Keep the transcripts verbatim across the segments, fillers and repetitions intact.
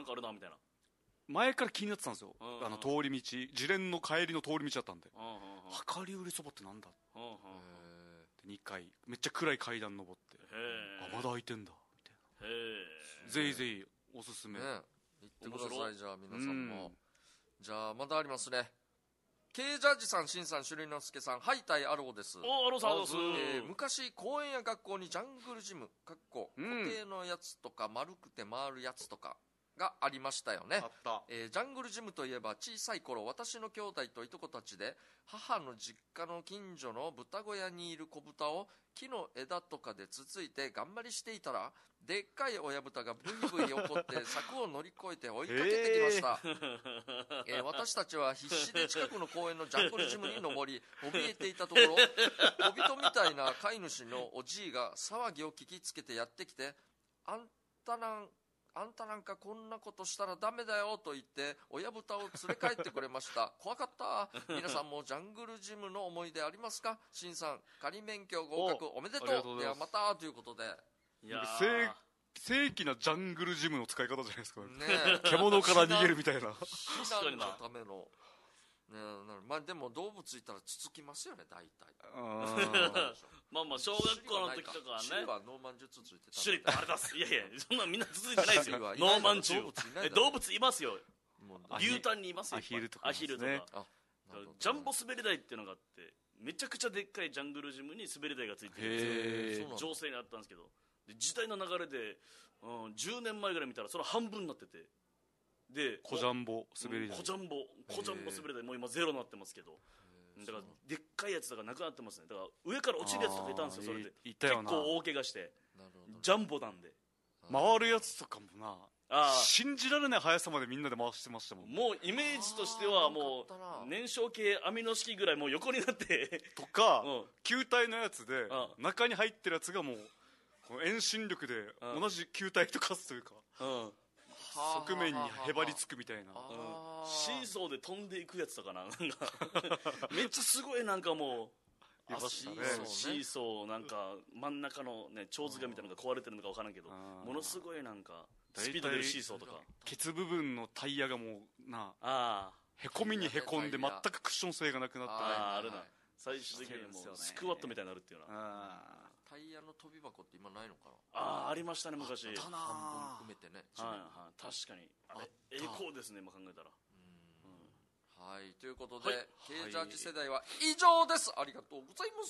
かあるなみたいな。 前から気になってたんですよ、 うんうん、 あの通り道、自連の帰りの通り道だったんで、 うんうんうん、 量り売りそばってなんだ、 うんうんうん、 でにかいめっちゃ暗い階段登って、あまだ開いてんだみたいな。へぜひぜひおすすめ、ね、 行ってください。じゃあ皆さんも、うん、じゃあまだありますね。 K ジャージさん、しんさん、しゅりのすけさん、はいたいアローです。 おアローさんです、 えー、昔公園や学校にジャングルジムかっこ固定のやつとか丸くて回るやつとかがありましたよね。 あった、 えー、ジャングルジムといえば小さい頃、私の兄弟といとこたちで母の実家の近所の豚小屋にいる子豚を木の枝とかでつついて頑張りしていたら、でっかい親豚がブイブイ怒って柵を乗り越えて追いかけてきました、えーえー、私たちは必死で近くの公園のジャングルジムに登り怯えていたところ、小人みたいな飼い主のおじいが騒ぎを聞きつけてやってきて、あんたなんあんたなんかこんなことしたらダメだよと言って親豚を連れ帰ってくれました怖かった。皆さんもジャングルジムの思い出ありますか？しんさん、仮免許合格おめでとう。 うではまたということで、 いや正, 正規なジャングルジムの使い方じゃないですか、ね、獣から逃げるみたいな避難のためのね、まあでも動物いたらつつきますよね大体。 あまあまあ小学校の時とかはね、 シリはノーマン中つついてた。 シリってあれだす。いやいやそんなみんなつついてないですよノーマン中。動物いますよ、牛タンにいますよ、 アヒルとか、 アヒルとか。ジャンボ滑り台っていうのがあって、めちゃくちゃでっかいジャングルジムに滑り台がついてるんですよ。情勢にあったんですけど、で時代の流れで、うん、じゅうねんまえぐらい見たらその半分になってて、で小ジャンボ滑り台、 小ジャンボ小ジャンボ滑り台もう今ゼロになってますけど、だからでっかいやつとかなくなってますね。だから上から落ちるやつとかいたんですよ。それで結構大怪我して、ジャンボなんで回るやつとかもな、あ信じられない速さまでみんなで回してましたもん。 もうイメージとしてはもう燃焼系網の式ぐらいもう横になってとか、うん、球体のやつで中に入ってるやつがもうこの遠心力で同じ球体と化すというか、うん、側面にへばりつくみたいな、うん、 シーソーで飛んでいくやつとかな、なんかめっちゃすごい、なんかもういましたね、 シーソーなんか真ん中のね蝶塚みたいなのが壊れてるのか分からんけど、ものすごいなんかスピード出るシーソーとか、 ケツ部分のタイヤがもうなあへこみにへこんで全くクッション性がなくなって、 ああるな、最終的にもうスクワットみたいになるっていうな。 タイヤの飛び箱って今ないのかな。 ああありましたね昔。 あったな、半分埋めてね。 はいはい、確かにあれ栄光ですね今考えたら。 はい、ということで、はい、K ジャージ世代は以上です。ありがとうございます。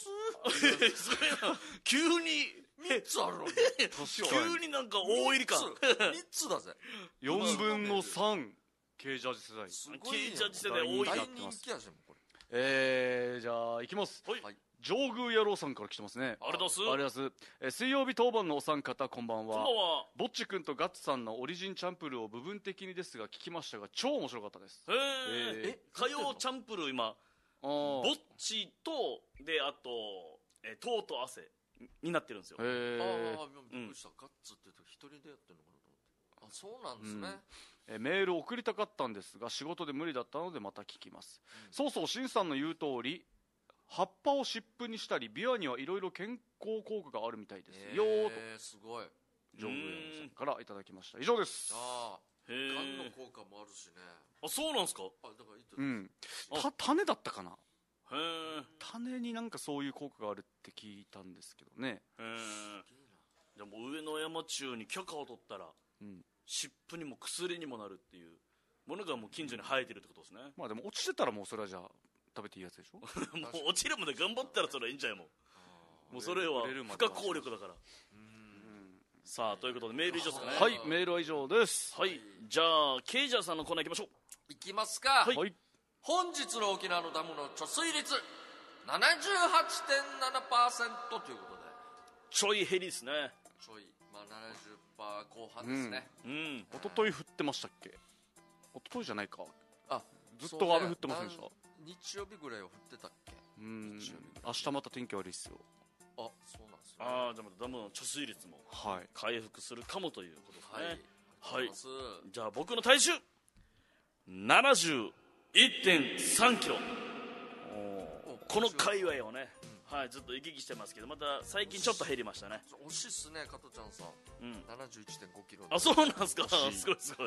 それな急にみっつあるのに急になんか大入り感。 みっつだぜ。 よんぶんのさん K ジャージ世代。 すごい K ジャージ世代多いなってます。大人気やしもこれ。 えー、じゃあいきます。 はい。 上宮野郎さんから来てますね。 ありがとうございます。 ありがとうございます。え水曜日当番のお三方こんばんは。 こんばんは。 ぼっちくんとガッツさんのオリジンチャンプルーを部分的にですが聞きましたが超面白かったです。 へー、え火曜チャンプルー今ぼっちとであとえとうと汗になってるんですよ。 へー、 ああびっくりした、ガッツって言うと一人でやってるのかなと思って。あ、そうなんですね。 うん、えメール送りたかったんですが仕事で無理だったのでまた聞きます。うん、そうそう、しんさんの言う通り葉っぱを湿布にしたりビワにはいろいろ健康効果があるみたいですよーと、 えー、すごい上宮さんからいただきました。以上です。 ああ、がんの効果もあるしね。 あ、そうなんですか。 あ、だからいいとうん、た種だったかな。 へー、 種になんかそういう効果があるって聞いたんですけどね。 へー、じゃあもう上野山中に許可を取ったら、うん、湿布にも薬にもなるっていうものがもう近所に生えてるってことですね。 まあでも落ちてたらもうそれはじゃあ食べていいやつでしょ。もう落ちるまで頑張ったらそれはいいんじゃないもん。もうそれは不可抗力だから。さあということでメール以上ですかね。 はい、メールは以上です。 はい、じゃあケイジャーさんのコーナー行きましょう。 行きますか。 はい、 本日の沖縄のダムの貯水率 ななじゅうはちてんななパーセント ということでちょい減りですね。 ちょい、まあ、ななじゅっパーセント 後半ですね。 うん、うん、 一昨日降ってましたっけ。一昨日じゃないか。 あ、 ずっと雨降ってませんでした。 日曜日ぐらいは降ってたっけ。 うん、明日また天気悪いっすよ。 あ、そうなんですよ、ね、 ああ、じゃあまたダムの貯水率も回復するかもということですね。はい、はい、じゃあ僕の体重 ななじゅういってんさんキロ、この界隈をね、うん、はい、ずっと行き来してますけど、また最近ちょっと減りましたね。 惜しいっすね、加トちゃんさん、 うん、 ななじゅういってんごキロ。 あ、そうなんですか。すごいすごい。